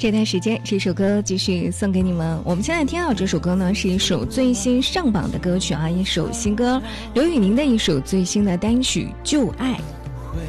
这段时间这首歌继续送给你们。我们现在听到这首歌呢，是一首最新上榜的歌曲啊，一首新歌，刘宇宁的一首最新的单曲《旧爱》。